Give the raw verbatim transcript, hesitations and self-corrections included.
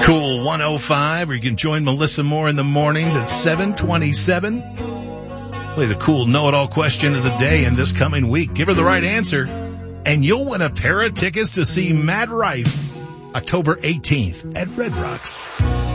Cool one oh five, or you can join Melissa Moore in the mornings at seven twenty-seven. Play the cool know-it-all question of the day in this coming week. Give her the right answer, and you'll win a pair of tickets to see Matt Rife October eighteenth at Red Rocks.